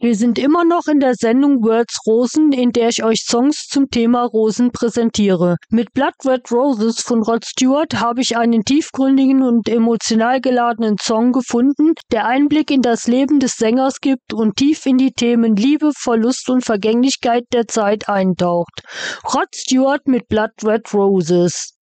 Wir sind immer noch in der Sendung Words Rosen, in der ich euch Songs zum Thema Rosen präsentiere. Mit Blood Red Roses von Rod Stewart habe ich einen tiefgründigen und emotional geladenen Song gefunden, der Einblick in das Leben des Sängers gibt und tief in die Themen Liebe, Verlust und Vergänglichkeit der Zeit eintaucht. Rod Stewart mit Blood Red Roses.